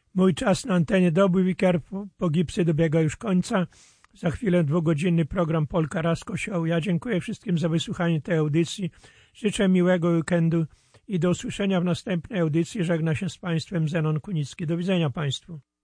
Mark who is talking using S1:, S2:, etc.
S1: Mój czas na antenie dobył po gipsy dobiega już końca. Za chwilę 2-godzinny program Polka Rasko Show. Ja dziękuję wszystkim za wysłuchanie tej audycji. Życzę miłego weekendu i do usłyszenia w następnej audycji. Żegna się z Państwem Zenon Kunicki. Do widzenia Państwu.